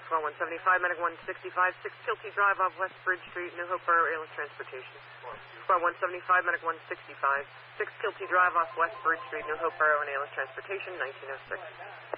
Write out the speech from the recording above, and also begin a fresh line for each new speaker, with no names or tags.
Squad 175, Medic 165, 6 Kilty Drive off West Bridge Street, New Hope Borough Airless Transportation. Squad 175, Medic 165, 6 Kilty Drive off West Bridge Street, New Hope Borough and Airless Transportation, 1906.